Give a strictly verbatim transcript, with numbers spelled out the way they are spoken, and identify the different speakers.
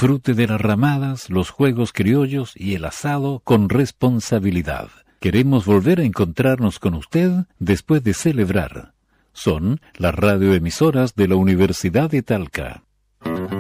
Speaker 1: Disfrute de las ramadas, los juegos criollos y el asado con responsabilidad. Queremos volver a encontrarnos con usted después de celebrar. Son las radioemisoras de la Universidad de Talca.